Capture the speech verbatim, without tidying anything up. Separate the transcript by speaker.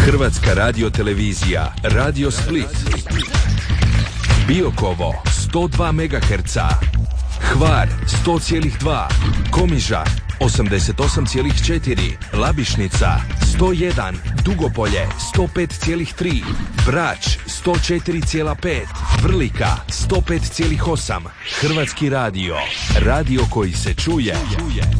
Speaker 1: Hrvatska radiotelevizija, Radio Split. Biokovo sto dva megaherca, Hvar sto zarez dva, Komiža osamdeset osam zarez četiri, Labišnica sto jedan, Dugopolje sto pet zarez tri, Brač sto četiri zarez pet, Vrlika sto pet zarez osam. Hrvatski radio, radio koji se čuje.